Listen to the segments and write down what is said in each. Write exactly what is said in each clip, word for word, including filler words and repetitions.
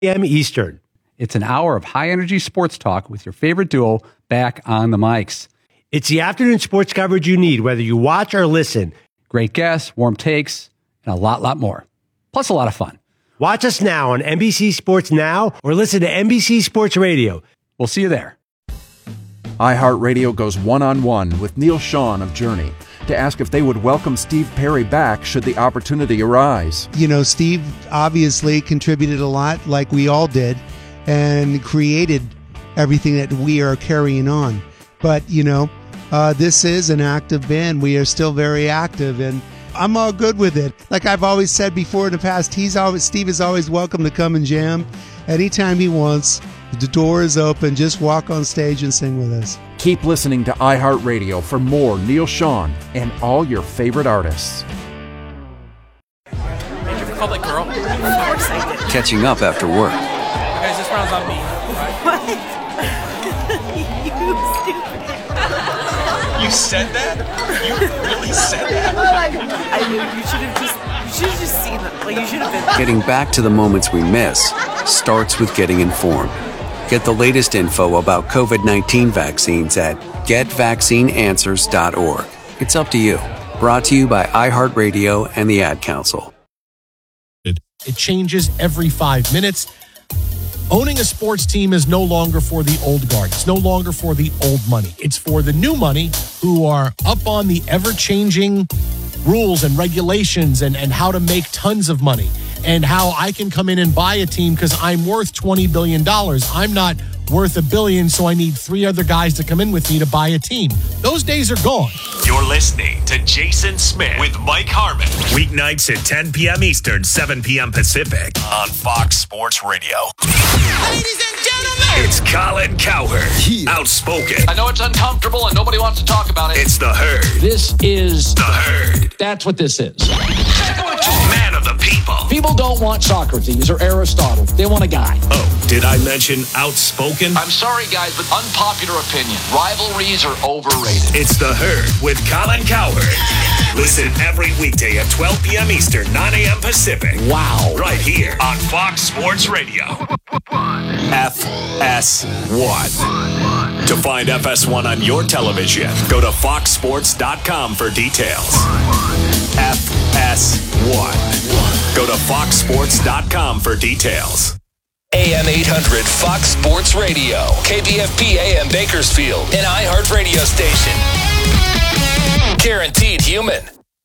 p m Eastern. It's an hour of high-energy sports talk with your favorite duo back on the mics. It's the afternoon sports coverage you need, whether you watch or listen. Great guests, warm takes, and a lot, lot more. Plus a lot of fun. Watch us now on N B C Sports Now or listen to N B C Sports Radio. We'll see you there. iHeartRadio goes one-on-one with Neil Sean of Journey to ask if they would welcome Steve Perry back should the opportunity arise. You know, Steve obviously contributed a lot, like we all did, and created everything that we are carrying on. But, you know, uh, this is an active band. We are still very active, and I'm all good with it. Like I've always said before in the past, he's always Steve is always welcome to come and jam anytime he wants. The door is open. Just walk on stage and sing with us. Keep listening to iHeartRadio for more Neil Sean and all your favorite artists. Major Republic girl. Of course I did. Catching up after work. Okay, guys, this round's on me. What? You stupid. You said that? You really said that? I knew you should have just you should have just seen that. Like you should have been. Getting back to the moments we miss starts with getting informed. Get the latest info about covid nineteen vaccines at get vaccine answers dot org. It's up to you. Brought to you by iHeartRadio and the Ad Council. It changes every five minutes. Owning a sports team is no longer for the old guard. It's no longer for the old money. It's for the new money who are up on the ever-changing rules and regulations and, and how to make tons of money and how I can come in and buy a team because I'm worth twenty billion dollars. I'm not worth a billion, so I need three other guys to come in with me to buy a team. Those days are gone. You're listening to Jason Smith with Mike Harmon. Weeknights at ten p.m. Eastern, seven p.m. Pacific on Fox Sports Radio. Ladies and gentlemen, it's Colin Cowherd. Yeah. Outspoken. I know it's uncomfortable and nobody wants to talk about it. It's The Herd. This is The Herd. That's what this is. Man of the people. People don't want Socrates or Aristotle. They want a guy. Oh, did I mention outspoken? I'm sorry, guys, but unpopular opinion. Rivalries are overrated. It's The Herd with Colin Cowherd. Listen every weekday at twelve p.m. Eastern, nine a.m. Pacific. Wow. Right here on Fox Sports Radio. F S one. To find F S one on your television, go to fox sports dot com for details. F S one. Go to fox sports dot com for details. A M eight hundred Fox Sports Radio, K B F P A M Bakersfield, an iHeart radio station. Guaranteed human.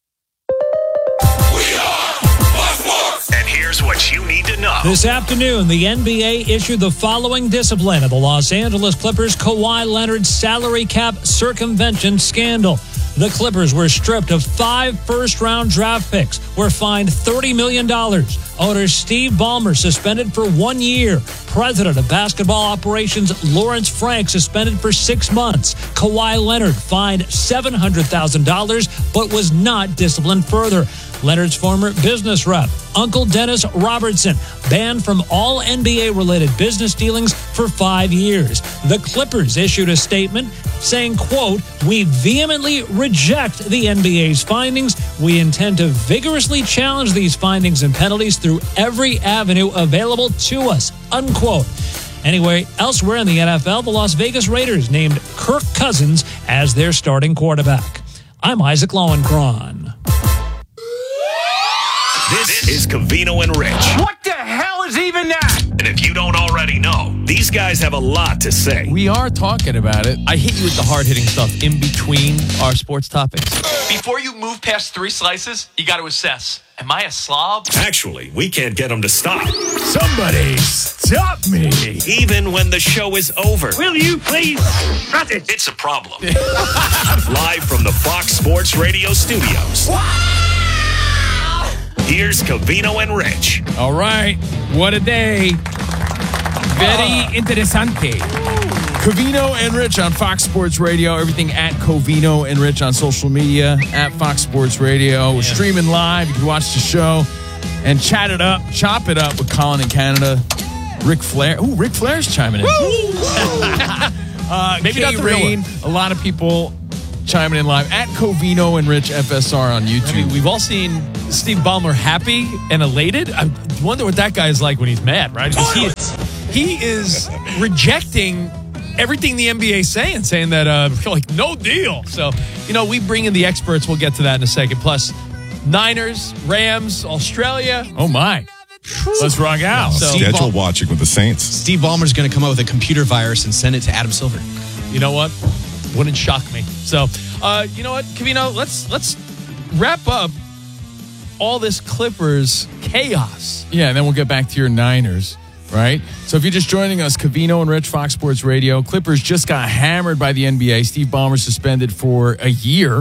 We are Fox Sports. And here's what you need to know. This afternoon, the N B A issued the following discipline of the Los Angeles Clippers Kawhi Leonard's salary cap circumvention scandal. The Clippers were stripped of five first-round draft picks, were fined thirty million dollars. Owner Steve Ballmer suspended for one year. President of basketball operations Lawrence Frank suspended for six months. Kawhi Leonard fined seven hundred thousand dollars but was not disciplined further. Leonard's former business rep, Uncle Dennis Robertson, banned from all N B A-related business dealings for five years. The Clippers issued a statement saying, quote, "We vehemently reject the N B A's findings. We intend to vigorously challenge these findings and penalties through every avenue available to us," unquote. Anyway, elsewhere in the N F L, the Las Vegas Raiders named Kirk Cousins as their starting quarterback. I'm Isaac Lowenkron. This is Covino and Rich. What the hell is even that? And if you don't already know, these guys have a lot to say. We are talking about it. I hit you with the hard-hitting stuff in between our sports topics. Before you move past three slices, you got to assess. Am I a slob? Actually, we can't get them to stop. Somebody stop me. Even when the show is over. Will you please cut it? It's a problem. Live from the Fox Sports Radio studios. Here's Covino and Rich. All right. What a day. Very interesante. Covino and Rich on Fox Sports Radio. Everything at Covino and Rich on social media. At Fox Sports Radio. We're yeah. streaming live. You can watch the show and chat it up. Chop it up with Colin in Canada. Ric Flair. Ooh, Ric Flair's chiming in. uh, Maybe not the real one. A lot of people chiming in live at Covino and Rich F S R on YouTube. I mean, we've all seen Steve Ballmer happy and elated. I, wonder what that guy is like when he's mad, right? He, he is rejecting everything the N B A is saying, saying that, uh, like, no deal. So, you know, we bring in the experts. We'll get to that in a second. Plus, Niners, Rams, Australia. Oh, my. Let's rock out. So, schedule watching with the Saints. Steve Ballmer's going to come up with a computer virus and send it to Adam Silver. You know what? Wouldn't shock me. So, uh, you know what, Covino, let's let's wrap up all this Clippers chaos. Yeah, and then we'll get back to your Niners, right? So if you're just joining us, Covino and Rich, Fox Sports Radio. Clippers just got hammered by the N B A. Steve Ballmer suspended for a year.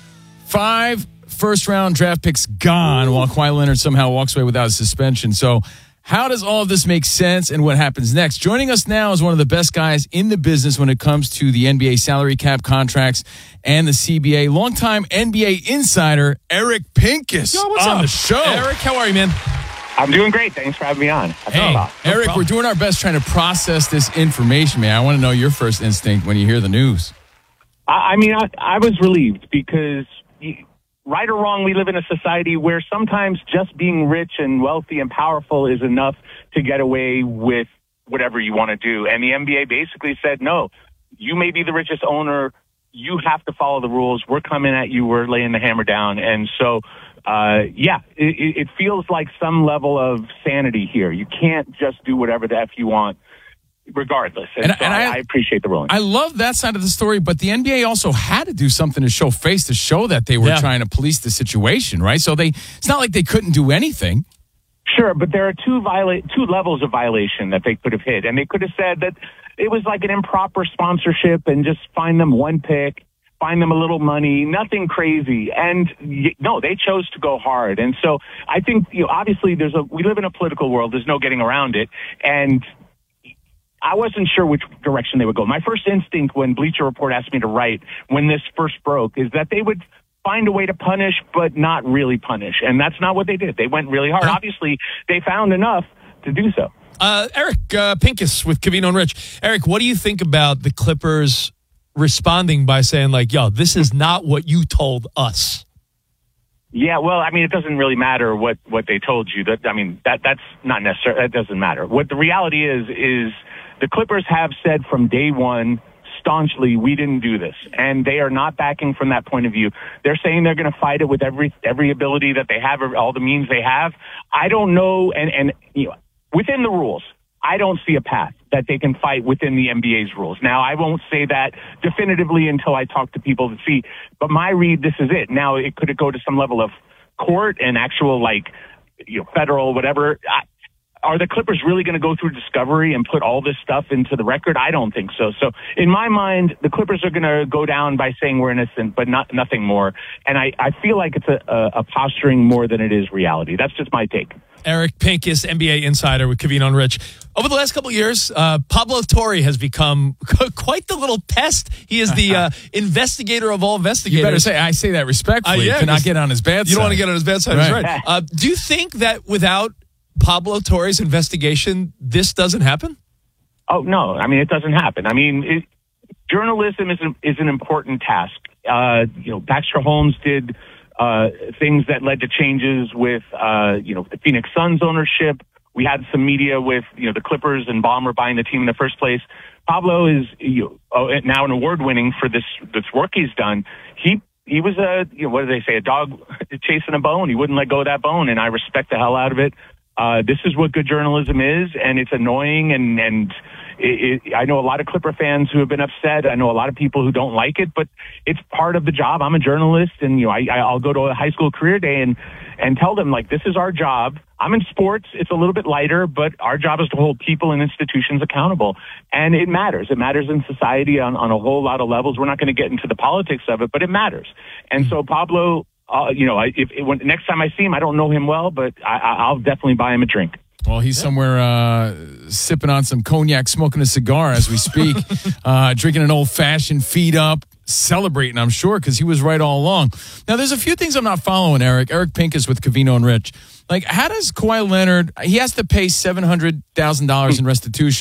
Five first-round draft picks gone, while Kawhi Leonard somehow walks away without a suspension. So how does all of this make sense and what happens next? Joining us now is one of the best guys in the business when it comes to the N B A salary cap contracts and the C B A. Longtime N B A insider, Eric Pincus, Yo, what's on up? the show. Eric, how are you, man? I'm doing great. Thanks for having me on. Hey, no Eric, problem. We're doing our best trying to process this information, man. I want to know your first instinct when you hear the news. I, I mean, I, I was relieved because... right or wrong, we live in a society where sometimes just being rich and wealthy and powerful is enough to get away with whatever you want to do. And the N B A basically said, no, you may be the richest owner. You have to follow the rules. We're coming at you. We're laying the hammer down. And so, uh, yeah, it, it feels like some level of sanity here. You can't just do whatever the F you want, regardless. And, and, so and I, I, I appreciate the ruling. I love that side of the story, but the N B A also had to do something to show face to show that they were Yeah. trying to police the situation, right? So they it's not like they couldn't do anything. Sure, but there are two viola- two levels of violation that they could have hit, and they could have said that it was like an improper sponsorship and just find them one pick, find them a little money, nothing crazy. And y- no, they chose to go hard. And so I think, you know, obviously there's a we live in a political world. There's no getting around it. And I wasn't sure which direction they would go. My first instinct when Bleacher Report asked me to write when this first broke is that they would find a way to punish, but not really punish. And that's not what they did. They went really hard. Obviously, they found enough to do so. Uh, Eric uh, Pincus with Covino and Rich. Eric, what do you think about the Clippers responding by saying, like, yo, this is not what you told us? Yeah, well, I mean, it doesn't really matter what, what they told you. That I mean, that that's not necessary. That doesn't matter. What the reality is, is the Clippers have said from day one, staunchly, we didn't do this. And they are not backing from that point of view. They're saying they're going to fight it with every every ability that they have, all the means they have. I don't know, and, and you know, within the rules, I don't see a path that they can fight within the N B A's rules. Now, I won't say that definitively until I talk to people to see, but my read, this is it. Now, it could go to some level of court and actual, like, you know, federal, whatever. I, Are the Clippers really going to go through discovery and put all this stuff into the record? I don't think so. So in my mind, the Clippers are going to go down by saying we're innocent, but not nothing more. And I, I feel like it's a, a, a posturing more than it is reality. That's just my take. Eric Pincus, N B A insider with Covino and Rich. Over the last couple of years, uh, Pablo Torre has become quite the little pest. He is the uh, investigator of all investigators. You better say, I say that respectfully, uh, yeah, to not get on his bad side. You don't want to get on his bad side. Right. That's right. Uh, do you think that without Pablo Torre's investigation, this doesn't happen? Oh, no. I mean, it doesn't happen. I mean, it, journalism is, a, is an important task. Uh, you know, Baxter Holmes did uh, things that led to changes with, uh, you know, the Phoenix Suns ownership. We had some media with, you know, the Clippers and Ballmer buying the team in the first place. Pablo is you know, now an award winning for this, this work he's done. He He was a, you know, what do they say, a dog chasing a bone. He wouldn't let go of that bone, and I respect the hell out of it. Uh, this is what good journalism is, and it's annoying, and, and it, it, I know a lot of Clipper fans who have been upset. I know a lot of people who don't like it, but it's part of the job. I'm a journalist, and, you know, I, I'll go to a high school career day and, and tell them, like, this is our job. I'm in sports. It's a little bit lighter, but our job is to hold people and institutions accountable, and it matters. It matters in society on, on a whole lot of levels. We're not going to get into the politics of it, but it matters. And so Pablo... Uh, you know, if, if when, next time I see him, I don't know him well, but I, I'll definitely buy him a drink. Well, he's somewhere uh, sipping on some cognac, smoking a cigar as we speak, uh, drinking an old-fashioned, feet up, celebrating, I'm sure, because he was right all along. Now, there's a few things I'm not following, Eric. Eric Pincus with Covino and Rich. Like, how does Kawhi Leonard, he has to pay seven hundred thousand dollars in restitution,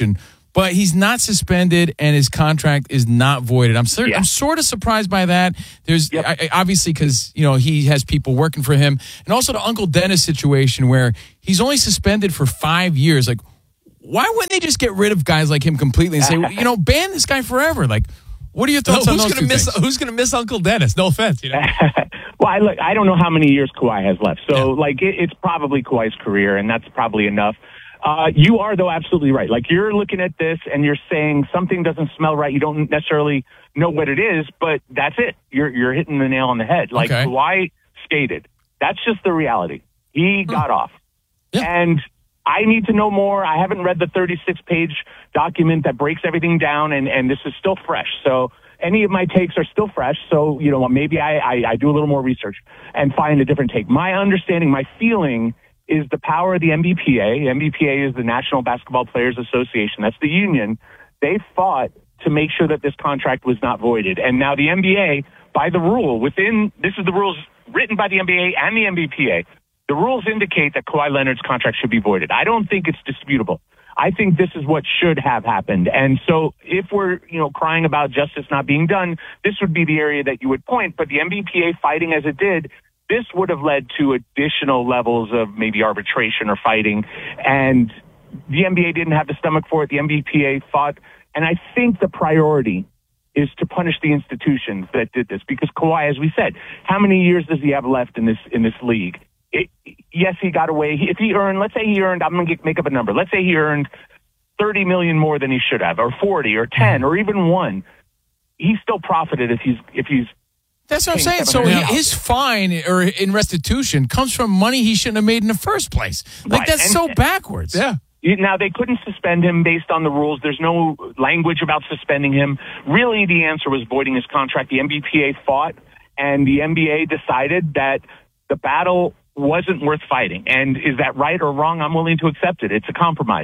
but he's not suspended and his contract is not voided. I'm cer- yeah. I'm sort of surprised by that. There's yep. I, obviously because you know he has people working for him, and also the Uncle Dennis situation where he's only suspended for five years. Like, why wouldn't they just get rid of guys like him completely and say, you know, ban this guy forever? Like, what are your thoughts no, on who's those gonna two miss, things? Who's going to miss Uncle Dennis? No offense, you know. Well, I look. I don't know how many years Kawhi has left, so yeah. like it, it's probably Kawhi's career, and that's probably enough. Uh, you are though absolutely right. Like you're looking at this and you're saying something doesn't smell right. You don't necessarily know what it is, but that's it. You're you're hitting the nail on the head. Like okay. Kawhi skated. That's just the reality. He got hmm. off, yeah. and I need to know more. I haven't read the thirty-six page document that breaks everything down, and and this is still fresh. So. Any of my takes are still fresh, so, you know, maybe I, I, I do a little more research and find a different take. My understanding, my feeling is the power of the N B P A. N B P A is the National Basketball Players Association. That's the union. They fought to make sure that this contract was not voided. And now the N B A, by the rule, within, this is the rules written by the N B A and the N B P A, the rules indicate that Kawhi Leonard's contract should be voided. I don't think it's disputable. I think this is what should have happened. And so if we're, you know, crying about justice not being done, this would be the area that you would point. But the N B P A fighting as it did, this would have led to additional levels of maybe arbitration or fighting. And the N B A didn't have the stomach for it. The N B P A fought. And I think the priority is to punish the institutions that did this. Because Kawhi, as we said, how many years does he have left in this in this league? It, yes, he got away. If he earned, let's say he earned, I'm going to make up a number. Let's say he earned thirty million more than he should have, or forty, or ten, or even one. He still profited if he's if he's. That's what I'm saying. So he, his fine or in restitution comes from money he shouldn't have made in the first place. Like right. that's and, so backwards. Yeah. Now, they couldn't suspend him based on the rules. There's no language about suspending him. Really, the answer was voiding his contract. The N B P A fought, and the N B A decided that the battle wasn't worth fighting. And is that right or wrong? I'm willing to accept it. It's a compromise.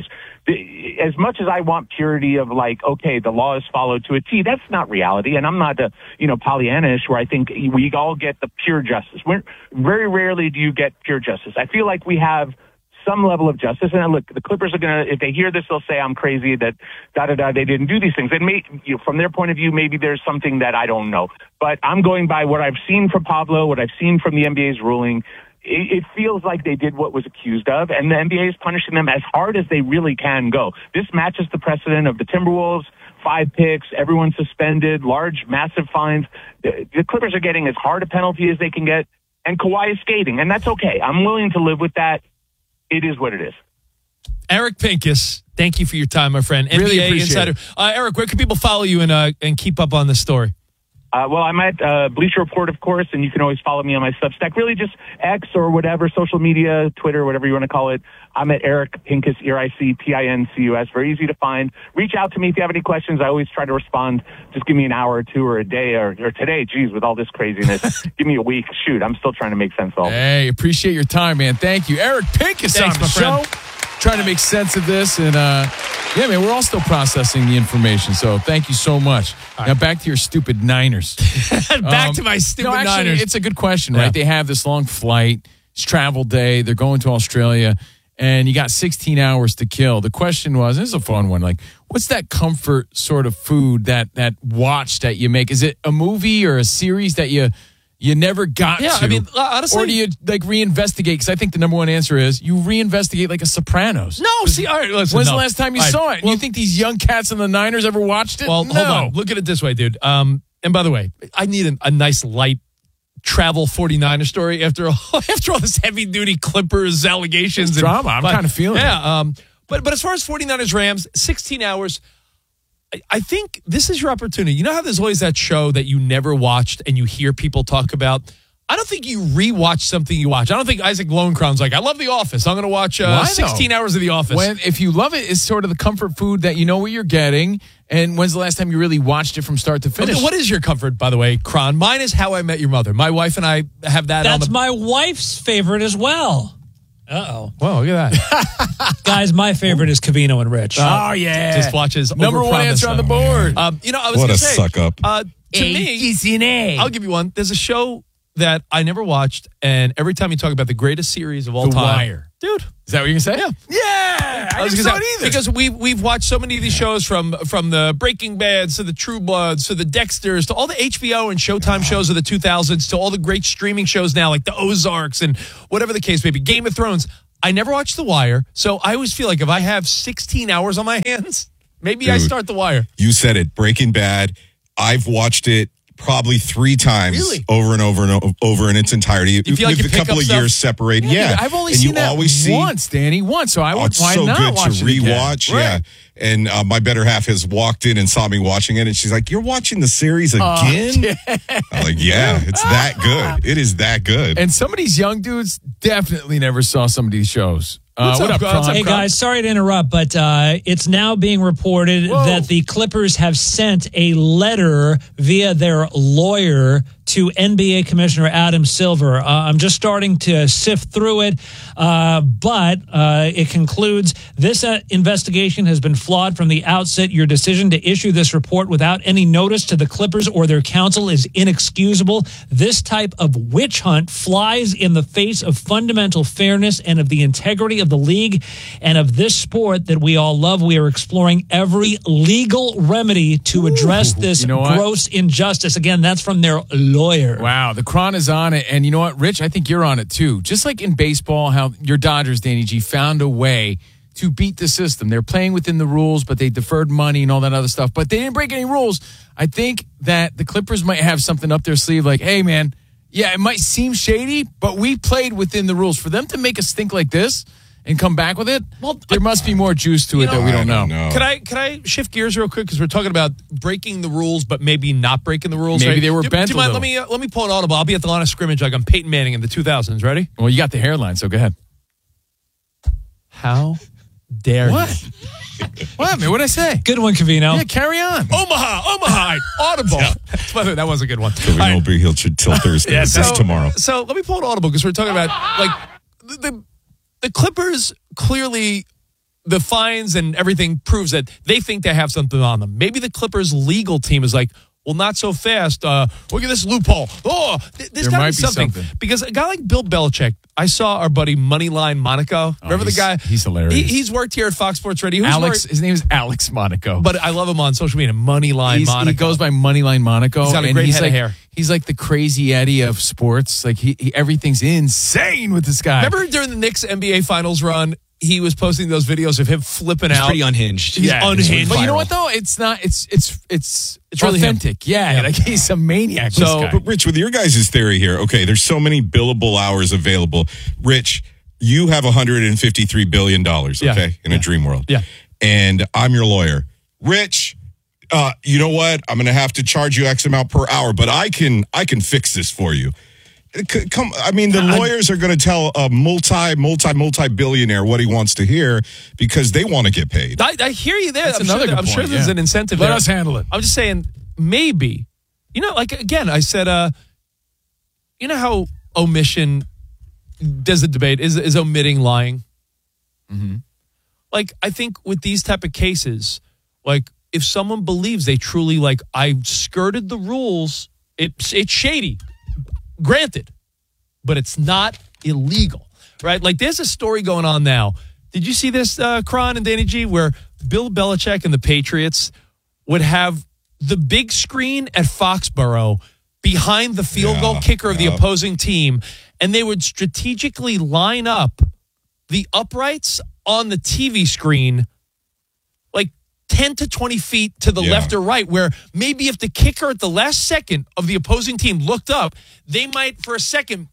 As much as I want purity of like, okay, the law is followed to a T, that's not reality. And I'm not, a, you know, Pollyannish where I think we all get the pure justice. We're, very rarely do you get pure justice. I feel like we have some level of justice. And look, the Clippers are going to, if they hear this, they'll say I'm crazy that da-da-da, they didn't do these things. And may, you know, from their point of view, maybe there's something that I don't know. But I'm going by what I've seen from Pablo, what I've seen from the N B A's ruling. It feels like they did what was accused of, and the N B A is punishing them as hard as they really can go. This matches the precedent of the Timberwolves, five picks, everyone suspended, large, massive fines. The, the Clippers are getting as hard a penalty as they can get, and Kawhi is skating, and that's okay. I'm willing to live with that. It is what it is. Eric Pincus, thank you for your time, my friend. Really N B A Insider. Uh, Eric, where can people follow you and uh, and keep up on this story? Uh, well, I'm at uh, Bleacher Report, of course, and you can always follow me on my Substack. Really just X or whatever, social media, Twitter, whatever you want to call it. I'm at Eric Pincus, E R I C P I N C U S. Very easy to find. Reach out to me if you have any questions. I always try to respond. Just give me an hour or two or a day or, or today. Geez, with all this craziness, give me a week. Shoot, I'm still trying to make sense of all this. Hey, appreciate your time, man. Thank you. Eric Pincus Thanks, on the show. Friend. Trying to make sense of this. And, uh, yeah, man, we're all still processing the information. So thank you so much. All now, right. back to your stupid Niners. back um, to my stupid no, actually, Niners. It's a good question, yeah. right? They have this long flight. It's travel day. They're going to Australia. And you got sixteen hours to kill. The question was, this is a fun one, like, what's that comfort sort of food, that that watch that you make? Is it a movie or a series that you... You never got yeah, to. I mean, honestly. Or do you, like, reinvestigate? Because I think the number one answer is you reinvestigate like a Sopranos. No, see, all right, listen. When's no. the last time you all saw right, it? Well, you think these young cats in the Niners ever watched it? Well, no. hold on. Look at it this way, dude. Um, and by the way, I need a, a nice, light travel forty-niner story after all, after all this heavy-duty Clippers allegations. It's and drama. I'm kind of feeling yeah, it. Yeah. Um, but, but as far as forty-niners Rams, sixteen hours, I, I think this is your opportunity. You know how there's always that show that you never watched and you hear people talk about? I don't think you rewatch something you watch. I don't think Isaac Lowenkron's like, I love The Office. I'm going to watch uh, sixteen hours of The Office. When, if you love it, it's sort of the comfort food that you know what you're getting. And when's the last time you really watched it from start to finish? Okay, what is your comfort, by the way, Kron? Mine is How I Met Your Mother. My wife and I have that. That's on the- my wife's favorite as well. Uh-oh. Whoa, look at that. Guys, my favorite is Covino and Rich. Oh, yeah. Just watches Number one answer on the board. Um, you know, I was What going a to say. suck up. Uh, to me, I'll give you one. There's a show that I never watched, and every time you talk about the greatest series of all The time, Wire. dude. Is that what you're gonna say? Yeah. Yeah, I, I was never gonna saw say, it either. because we've we've watched so many of these shows from from the Breaking Bads to the True Bloods to the Dexters to all the H B O and Showtime shows of the two thousands to all the great streaming shows now like the Ozarks and whatever the case may be, Game of Thrones. I never watched The Wire, so I always feel like if I have sixteen hours on my hands, maybe Dude, I start The Wire. You said it, Breaking Bad. I've watched it probably three times Really? over and over and o- over in its entirety. You feel like with you a pick couple up of stuff? years separated. Yeah, Dude, I've only and seen you that always see, once, Danny. Once, so I Oh, would. it's why so not good watch to it again? rewatch. Right. Yeah. And uh, my better half has walked in and saw me watching it, and she's like, "You're watching the series again?" Uh, I'm like, "Yeah, it's that good. It is that good." And some of these young dudes definitely never saw some of these shows. Uh, What's what up, up, guys? Kron? Hey guys, sorry to interrupt, but uh, it's now being reported Whoa. that the Clippers have sent a letter via their lawyer to N B A Commissioner Adam Silver. Uh, I'm just starting to sift through it, uh, but uh, it concludes this uh, investigation has been flawed from the outset. Your decision to issue this report without any notice to the Clippers or their counsel is inexcusable. This type of witch hunt flies in the face of fundamental fairness and of the integrity of the league and of this sport that we all love. We are exploring every legal remedy to address this you know what? gross injustice. Again, that's from their lawyer. Wow, the Kron is on it. And you know what, Rich? I think you're on it too. Just like in baseball, how your Dodgers, Danny G, found a way to beat the system. They're playing within the rules, but they deferred money and all that other stuff. But they didn't break any rules. I think that the Clippers might have something up their sleeve like, hey, man, yeah, it might seem shady, but we played within the rules. For them to make a stink like this and come back with it, well, there must be more juice to it know, that we don't know. know. Can I can I shift gears real quick because we're talking about breaking the rules, but maybe not breaking the rules. Maybe right? they were do, bent Do you a mind? little. Let me uh, let me pull an audible. I'll be at the line of scrimmage like I'm Peyton Manning in the two thousands. Ready? Well, you got the hairline, so go ahead. How dare What? you? What happened? What'd I say? Good one, Covino. Yeah, carry on. Omaha, Omaha, audible. By the way, that was a good one. So we All right. won't be here till Thursday. Yeah, This so, is tomorrow. So let me pull an audible because we're talking about like the, the the Clippers clearly the fines and everything proves that they think they have something on them. Maybe the Clippers legal team is like, well, not so fast. Uh, look at this loophole. Oh, th- there's There got to might be be something. something. Because a guy like Bill Belichick, I saw our buddy Moneyline Monaco. Remember the he's- guy? he's hilarious. He, he's worked here at Fox Sports Radio. Who's Alex, worked- his name is Alex Monaco. but I love him on social media. Moneyline He's, Monaco. he goes by Moneyline Monaco. He's got a and great he's head of like, hair. He's like the crazy Eddie of sports. Like he, he everything's insane with this guy. Remember during the Knicks N B A Finals run, he was posting those videos of him flipping He's out. pretty unhinged. He's Yeah, unhinged. he's But you know viral. what though? It's not. It's it's it's It's really him. authentic. Yeah, Yeah. like he's a maniac. So, this guy. but Rich, with your guys' theory here, okay, there's so many billable hours available. Rich, you have one hundred fifty-three billion dollars, Yeah. okay, in a dream world. Yeah. And I'm your lawyer. Rich, uh, you know what? I'm going to have to charge you X amount per hour, but I can I can fix this for you. It could Come, I mean, the lawyers are going to tell a multi, multi, multi billionaire what he wants to hear because they want to get paid. I, I hear you there. That's I'm another sure, good I'm sure point, there's yeah. an incentive Let there. us handle it. I'm just saying, maybe, you know, like, again, I said, uh, you know how omission, there's a debate, is, is omitting lying? Mm-hmm. Like, I think with these type of cases, like, if someone believes they truly, like, I skirted the rules, it's it's shady. Granted, but it's not illegal, right? Like, there's a story going on now. Did you see this, uh, Kron and Danny G, where Bill Belichick and the Patriots would have the big screen at Foxborough behind the field Yeah, goal kicker of the yeah. opposing team, and they would strategically line up the uprights on the T V screen like ten to twenty feet to the Yeah. left or right, where maybe if the kicker at the last second of the opposing team looked up, they might for a second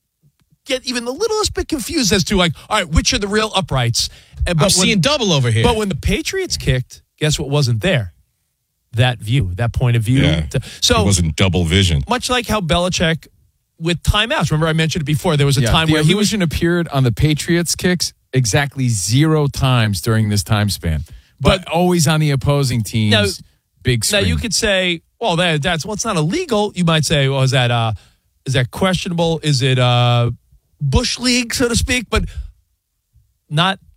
get even the littlest bit confused as to like, all right, which are the real uprights? And, I'm seeing double over here. But when the Patriots kicked, guess what wasn't there? That view, that point of view. Yeah. So It wasn't double vision. much like how Belichick with timeouts. Remember I mentioned it before. There was a Yeah, time the where he was illusion appeared on the Patriots kicks exactly zero times during this time span, but, But- always on the opposing team's Now- big Now screen. you could say, well, that, that's well, it's not illegal. You might say, well, is that uh, is that questionable? Is it uh, bush league, so to speak? But not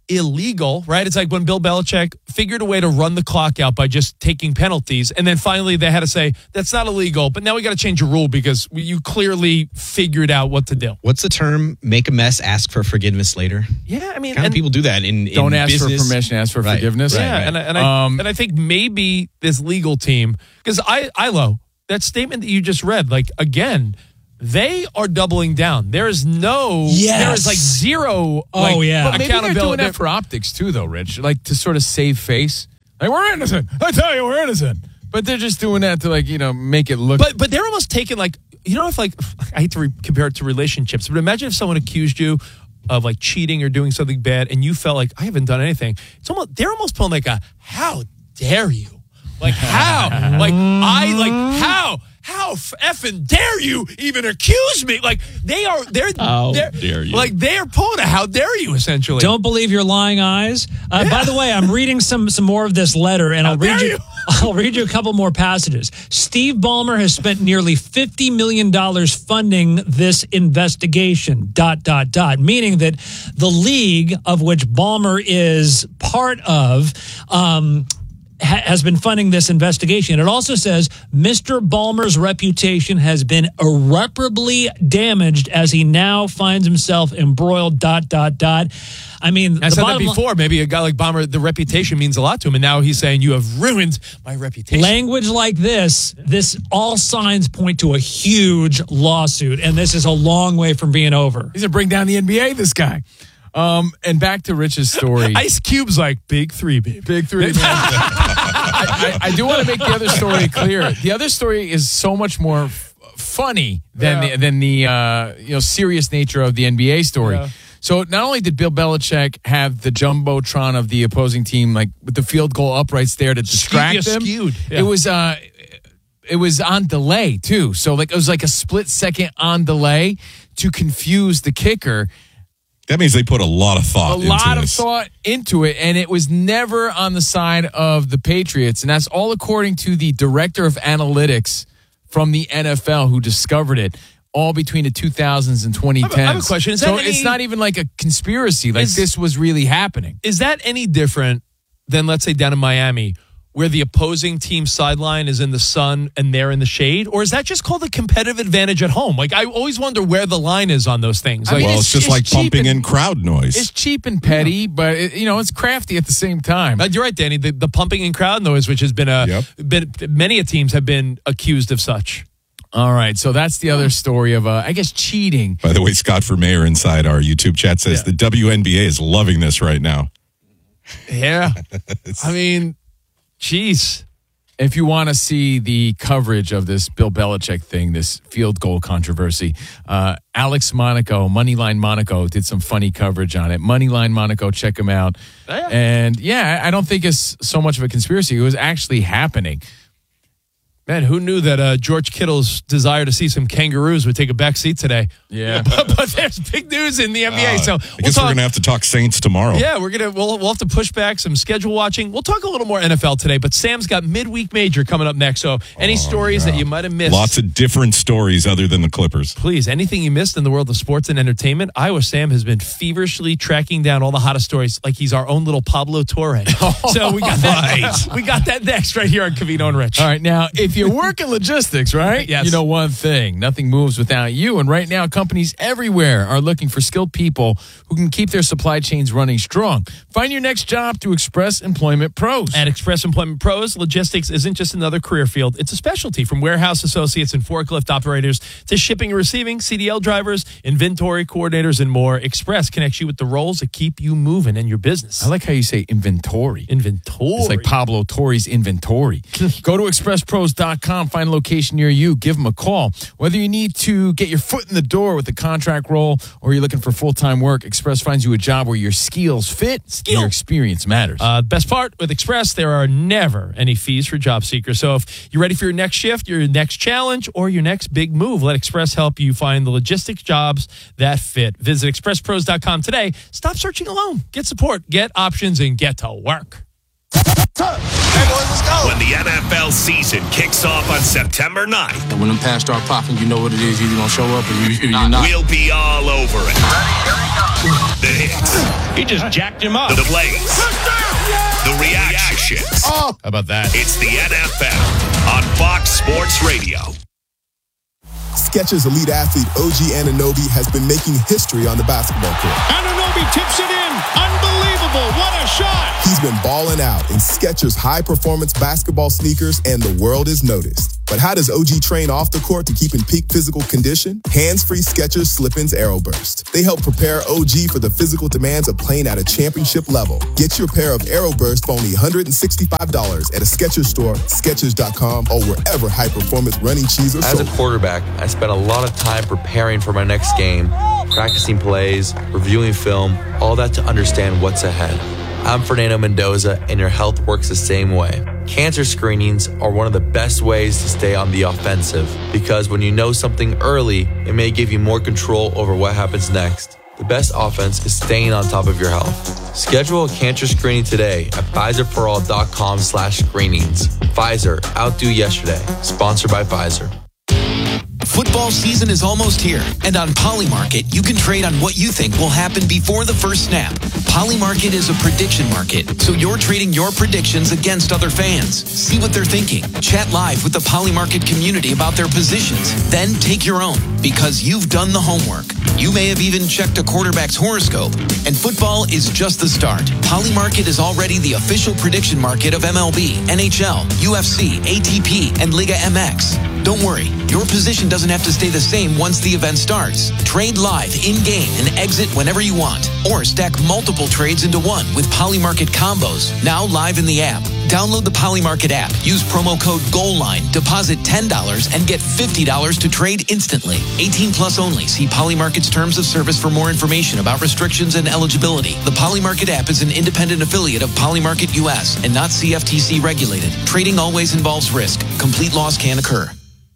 illegal, right? It's like when Bill Belichick figured a way to run the clock out by just taking penalties. And then finally they had to say, that's not illegal, but now we got to change a rule because you clearly figured out what to do. What's the term? Make a mess, ask for forgiveness later. Yeah, I mean, kind of people do that in, in don't ask business. for permission, ask for right. forgiveness. Yeah, right, right. and I, and I Um, and I think maybe this legal team, because I Ilo, that statement that you just read, like again, they are doubling down. There is no, Yes. there is like zero. Oh, like, yeah. But maybe they're doing accountability. that for optics too, though, Rich. Like to sort of save face. Like we're innocent. I tell you, we're innocent. But they're just doing that to like you know make it look. But but they're almost taking like you know if like I hate to re- compare it to relationships, but imagine if someone accused you of like cheating or doing something bad, and you felt like I haven't done anything. It's almost they're almost pulling like a how dare you, like how, like I like how. How effing dare you even accuse me? Like they are, they're, How they're dare you. like they're pulling a how dare you essentially. Don't believe your lying eyes. Uh, Yeah. By the way, I'm reading some some more of this letter, and I'll read dare you. you. I'll read you a couple more passages. Steve Ballmer has spent nearly fifty million dollars funding this investigation. Dot dot dot. Meaning that the league of which Ballmer is part of. Um, has been funding this investigation. It also says Mister Ballmer's reputation has been irreparably damaged as he now finds himself embroiled, dot, dot, dot. I mean, I the said that bottom li- before. Maybe a guy like Bomber, the reputation means a lot to him, and now he's saying you have ruined my reputation. language like this, this all signs point to a huge lawsuit, and this is a long way from being over. He's gonna bring down the N B A. This guy. Um, and back to Rich's story. Ice Cube's like big three, baby. Big three. Man. I, I, I do want to make the other story clear. The other story is so much more f- funny than Yeah. the, than the uh, you know serious nature of the N B A story. Yeah. So not only did Bill Belichick have the jumbotron of the opposing team, like with the field goal uprights there to distract yeah, them, skewed. Yeah. it was uh, it was on delay too. So like it was like a split second on delay to confuse the kicker. That means they put a lot of A thought into lot of this. thought into it, and it was never on the side of the Patriots. And that's all according to the director of analytics from the N F L who discovered it all between the two thousands and twenty tens. I have a question. Is so that any- it's not even like a conspiracy. Like Is- this was really happening. Is that any different than, let's say, down in Miami, where the opposing team sideline is in the sun and they're in the shade? Or is that just called a competitive advantage at home? Like, I always wonder where the line is on those things. I Like, mean, well, it's, just it's like cheap pumping and- in crowd noise. It's cheap and petty, but it, you know it's crafty at the same time. Uh, you're right, Danny. The, the pumping in crowd noise, which has been a, Yep. been, many a teams have been accused of such. All right, so that's the other story of, uh, I guess, cheating. By the way, Scott Vermeer inside our YouTube chat says Yeah. the W N B A is loving this right now. Yeah. I mean, geez. If you want to see the coverage of this Bill Belichick thing, this field goal controversy, uh, Alex Monaco, Moneyline Monaco, did some funny coverage on it. Moneyline Monaco, check him out. Yeah. And yeah, I don't think it's so much of a conspiracy. It was actually happening. Man, who knew that uh, George Kittle's desire to see some kangaroos would take a back seat today? Yeah. but, but there's big news in the N B A. Uh, so I we'll guess talk, we're going to have to talk Saints tomorrow. Yeah, we're gonna we'll, we'll have to push back some schedule watching. We'll talk a little more N F L today, but Sam's got midweek major coming up next. So any Oh, stories yeah. that you might have missed? Lots of different stories other than the Clippers. Please, anything you missed in the world of sports and entertainment, Iowa Sam has been feverishly tracking down all the hottest stories like he's our own little Pablo Torre. So we got that. We got that next right here on Covino and Rich. All right, now, if you work in logistics, right? Yes. You know one thing, nothing moves without you. And right now, companies everywhere are looking for skilled people who can keep their supply chains running strong. Find your next job through Express Employment Pros. At Express Employment Pros, logistics isn't just another career field. It's a specialty, from warehouse associates and forklift operators to shipping and receiving, C D L drivers, inventory coordinators, and more. Express connects you with the roles that keep you moving in your business. I like how you say inventory. Inventory. It's like Pablo Torre's inventory. Go to express pros dot com, find a location near you, give them a call. Whether you need to get your foot in the door with a contract role or you're looking for full-time work, Express finds you a job where your skills fit and your experience matters. Uh, best part with Express, there are never any fees for job seekers. So if you're ready for your next shift, your next challenge, or your next big move, let Express help you find the logistics jobs that fit. Visit express pros dot com today. Stop searching alone. Get support, get options, and get to work. Hey boys, let's go. When when the N F L season kicks off on September ninth. And when them pass start popping, you know what it is. You're going to show up or you, you're not. We'll be all over it. The hits. He just jacked him up. The plays. The reactions. Oh, how about that? It's the N F L on Fox Sports Radio. Skechers elite athlete O G Anunoby has been making history on the basketball court. Anunoby tips it in. Unbelievable. What a shot. He's been balling out in Skechers high-performance basketball sneakers, and the world is noticed. But how does O G train off the court to keep in peak physical condition? Hands-free Skechers Slip-ins Aeroburst. They help prepare O G for the physical demands of playing at a championship level. Get your pair of Aeroburst for only one hundred sixty-five dollars at a Skechers store, Skechers dot com, or wherever high-performance running shoes are sold. As a quarterback, I spent a lot of time preparing for my next game, practicing plays, reviewing film, all that to understand what's ahead. I'm Fernando Mendoza, and your health works the same way. Cancer screenings are one of the best ways to stay on the offensive, because when you know something early, it may give you more control over what happens next. The best offense is staying on top of your health. Schedule a cancer screening today at Pfizer for all dot com slash screenings. Pfizer, outdo yesterday. Sponsored by Pfizer. Football season is almost here, and on Polymarket, you can trade on what you think will happen before the first snap. Polymarket is a prediction market, so you're trading your predictions against other fans. See what they're thinking. Chat live with the Polymarket community about their positions. Then take your own, because you've done the homework. You may have even checked a quarterback's horoscope, and football is just the start. Polymarket is already the official prediction market of M L B, N H L, U F C, A T P, and Liga M X. Don't worry, your position doesn't have to stay the same once the event starts. Trade live, in-game, and exit whenever you want. Or stack multiple trades into one with Polymarket Combos, now live in the app. Download the Polymarket app, use promo code GOALLINE, deposit ten dollars, and get fifty dollars to trade instantly. eighteen plus only. See Polymarket's terms of service for more information about restrictions and eligibility. The Polymarket app is an independent affiliate of Polymarket U S and not C F T C regulated. Trading always involves risk. Complete loss can occur.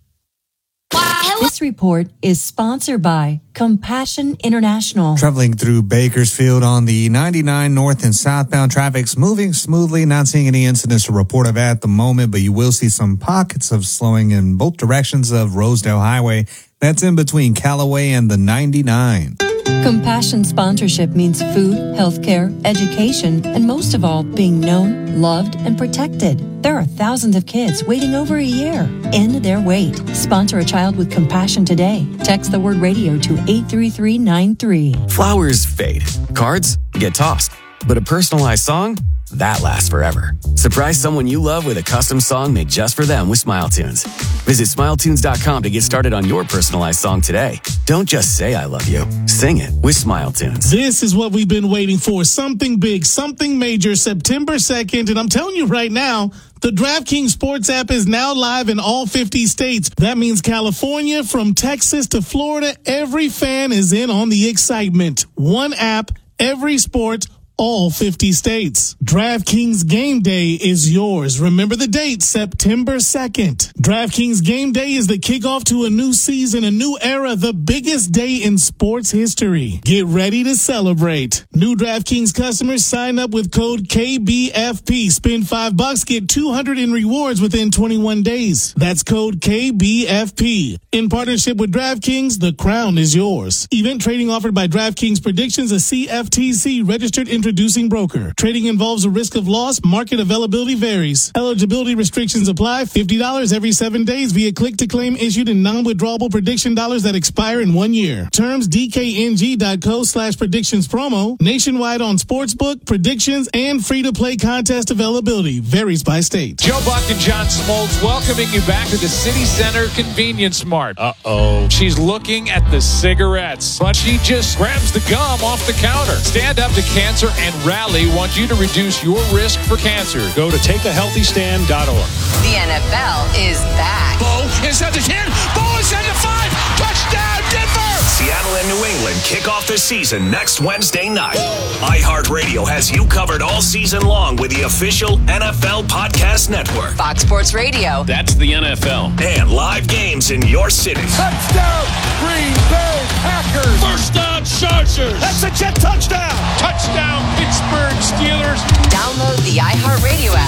This report is sponsored by Compassion International. Traveling through Bakersfield on the ninety-nine north and southbound traffic's moving smoothly, not seeing any incidents to report of at the moment, but you will see some pockets of slowing in both directions of Rosedale Highway. That's in between Callaway and the ninety-nine. Compassion sponsorship means food, healthcare, education, and most of all, being known, loved, and protected. There are thousands of kids waiting over a year. End their wait. Sponsor a child with compassion today. Text the word radio to eight three three nine three. Flowers fade. Cards get tossed. But a personalized song? That lasts forever. Surprise someone you love with a custom song made just for them with Smile Tunes. Visit smile tunes dot com to get started on your personalized song today. Don't just say I love you. Sing it with Smile Tunes. This is what we've been waiting for. Something big, something major, September second. And I'm telling you right now, the DraftKings Sports app is now live in all fifty states. That means California, from Texas to Florida, every fan is in on the excitement. One app, every sport, all fifty states. DraftKings Game Day is yours. Remember the date, September second. DraftKings Game Day is the kickoff to a new season, a new era, the biggest day in sports history. Get ready to celebrate. New DraftKings customers sign up with code K B F P. Spend five bucks, get two hundred in rewards within twenty-one days. That's code K B F P. In partnership with DraftKings, the crown is yours. Event trading offered by DraftKings Predictions, a C F T C registered introducing broker. Trading involves a risk of loss. Market availability varies. Eligibility restrictions apply. fifty dollars every seven days via click-to-claim issued in non-withdrawable prediction dollars that expire in one year. Terms D K N G dot co slash predictions promo. Nationwide on sportsbook, predictions, and free-to-play contest availability. Varies by state. Joe Buck and John Smoltz welcoming you back to the City Center Convenience Mart. Uh-oh. She's looking at the cigarettes, but she just grabs the gum off the counter. Stand Up to Cancer and Rally want you to reduce your risk for cancer. Go to take a healthy stand dot org. The N F L is back. Bo inside the ten. Bo inside the five. Touchdown, Denver! Seattle and New England kick off the season next Wednesday night. iHeartRadio has you covered all season long with the official N F L Podcast Network. Fox Sports Radio. That's the N F L. And live games in your city. Touchdown, Green Bay Packers. First down, Chargers. That's a Jet touchdown. Touchdown, Pittsburgh Steelers. Download the iHeartRadio app.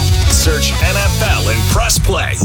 Search N F L and press play.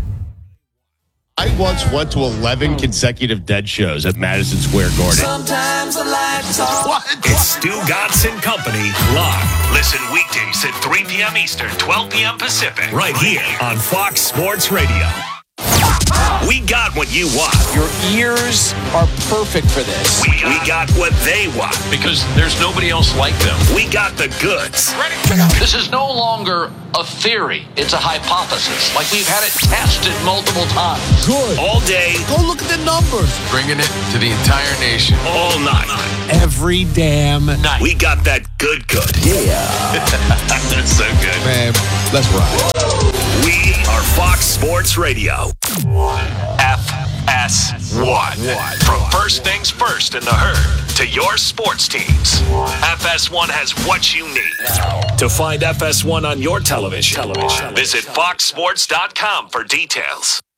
I once went to eleven consecutive Dead shows at Madison Square Garden. Sometimes I like to talk. It's Stu Godson Company live. Listen weekdays at three p.m. Eastern, twelve p.m. Pacific. Right here on Fox Sports Radio. We got what you want. Your ears are perfect for this. We, we got what they want. Because there's nobody else like them. We got the goods. Ready? This is no longer a theory. It's a hypothesis. Like we've had it tested multiple times. Good. All day. Go look at the numbers. Bringing it to the entire nation. All night. Every damn night. We got that good good. Yeah. That's so good. Man, let's ride. We are Fox Sports Radio. F S one. From first things first in the herd to your sports teams. F S one has what you need. To find F S one on your television, television. visit fox sports dot com for details.